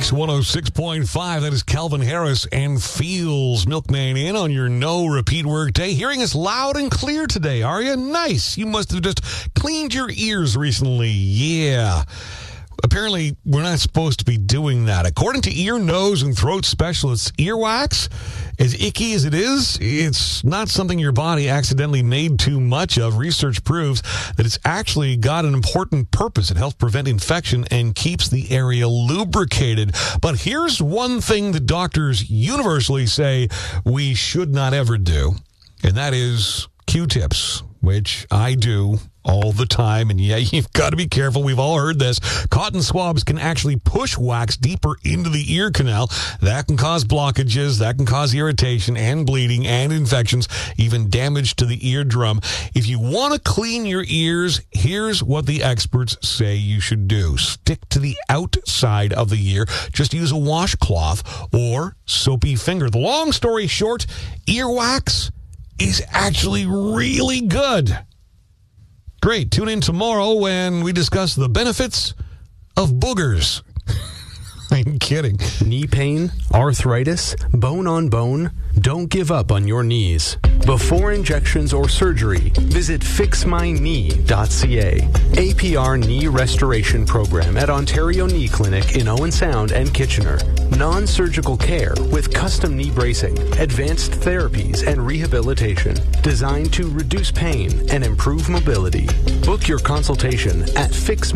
Mix 106.5. That is Calvin Harris and Feels. Milkman in on your no repeat work day. Hearing us loud and clear today, are you? Nice. You must have just cleaned your ears recently. Yeah. Apparently, we're not supposed to be doing that. According to ear, nose, and throat specialists, earwax, as icky as it is, it's not something your body accidentally made too much of. Research proves that it's actually got an important purpose. It helps prevent infection and keeps the area lubricated. But here's one thing that doctors universally say we should not ever do, and that is Q-tips, which I do all the time. And yeah, you've got to be careful. We've all heard this. Cotton swabs can actually push wax deeper into the ear canal. That can cause blockages. That can cause irritation and bleeding and infections, even damage to the eardrum. If you want to clean your ears, here's what the experts say you should do. Stick to the outside of the ear. Just use a washcloth or soapy finger. The long story short, earwax is actually really good. Great. Tune in tomorrow when we discuss the benefits of boogers. I'm kidding. Knee pain, arthritis, bone on bone. Don't give up on your knees. Before injections or surgery, visit fixmyknee.ca. APR Knee Restoration Program at Ontario Knee Clinic in Owen Sound and Kitchener. Non-surgical care with custom knee bracing, advanced therapies, and rehabilitation designed to reduce pain and improve mobility. Book your consultation at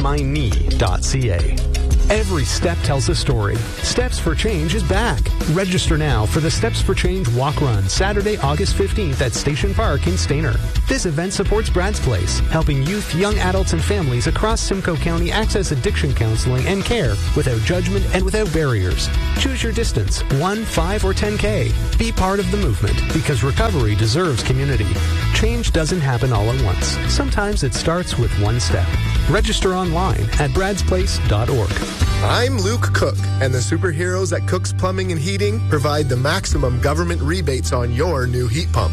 fixmyknee.ca. Every step tells a story. Steps for Change is back. Register now for the Steps for Change Walk Run, Saturday, August 15th at Station Park in Stayner. This event supports Brad's Place, helping youth, young adults, and families across Simcoe County access addiction counseling and care without judgment and without barriers. Choose your distance, 1, 5, or 10K. Be part of the movement because recovery deserves community. Change doesn't happen all at once. Sometimes it starts with one step. Register online at bradsplace.org. I'm Luke Cook, and the superheroes at Cook's Plumbing and Heating provide the maximum government rebates on your new heat pump.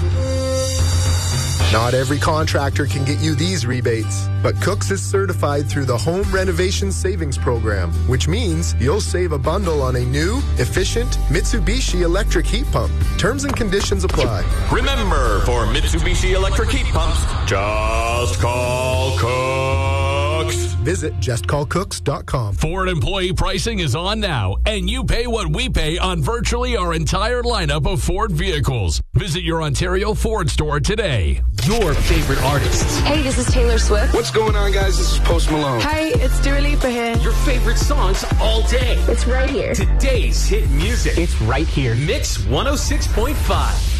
Not every contractor can get you these rebates, but Cook's is certified through the Home Renovation Savings Program, which means you'll save a bundle on a new, efficient Mitsubishi electric heat pump. Terms and conditions apply. Remember, for Mitsubishi electric heat pumps, just call Cook's. Visit justcallcooks.com. Ford employee pricing is on now, and you pay what we pay on virtually our entire lineup of Ford vehicles. Visit your Ontario Ford store today. Your favorite artists. Hey, this is Taylor Swift. What's going on, guys? This is Post Malone. Hi, it's Dua Lipa here. Your favorite songs all day. It's right here. Today's hit music. It's right here. Mix 106.5.